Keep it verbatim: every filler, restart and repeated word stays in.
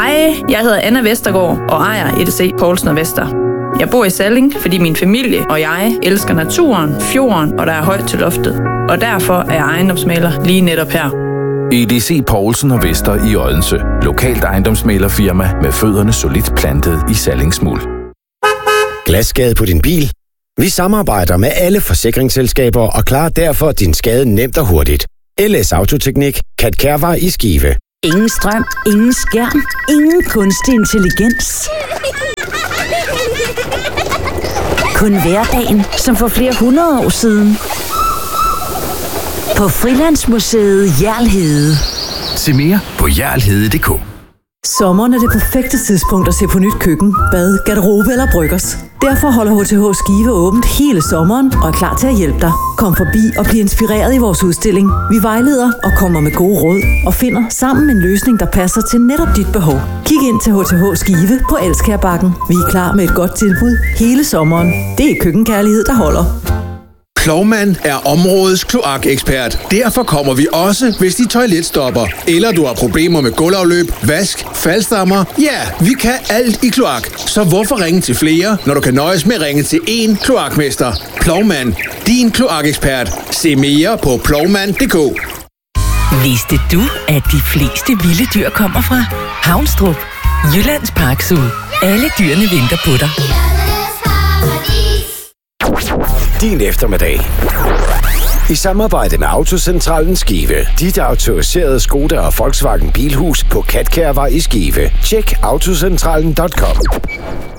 Hej, jeg hedder Anna Vestergaard og ejer E D C Poulsen og Vester. Jeg bor i Salling, fordi min familie og jeg elsker naturen, fjorden og der er højt til loftet. Og derfor er jeg ejendomsmægler lige netop her. E D C Poulsen og Vester i Odense. Lokalt ejendomsmæglerfirma med fødderne solidt plantet i sallingsmuld. Glasskade på din bil? Vi samarbejder med alle forsikringsselskaber og klarer derfor din skade nemt og hurtigt. L S Autoteknik, Kat Kærvej i Skive. Ingen strøm, ingen skærm, ingen kunstig intelligens. Kun hverdagen, som for flere hundrede år siden. På Frilandsmuseet Hjerl. Se mere på hjerl hede punktum d k. Sommeren er det perfekte tidspunkt at se på nyt køkken, bad, garderobe eller bryggers. Derfor holder H T H Skive åbent hele sommeren og er klar til at hjælpe dig. Kom forbi og bliv inspireret i vores udstilling. Vi vejleder og kommer med gode råd og finder sammen en løsning, der passer til netop dit behov. Kig ind til H T H Skive på Elskærbakken. Vi er klar med et godt tilbud hele sommeren. Det er køkkenkærlighed, der holder. Plovmand er områdets kloakekspert. Derfor kommer vi også, hvis dit toilet stopper. Eller du har problemer med gulvafløb, vask, faldstammer. Ja, vi kan alt i kloak. Så hvorfor ringe til flere, når du kan nøjes med at ringe til én kloakmester? Plovmand, din kloakekspert. Se mere på plovmand punktum d k. Vidste du, at de fleste vilde dyr kommer fra Havnstrup? Jyllands Park Zoo. Alle dyrene venter på dig. Din eftermiddag. I samarbejde med Autocentralen Skive. Dit autoriserede Skoda og Volkswagen Bilhus på Kat Kærvej i Skive. Tjek autocentralen punktum com.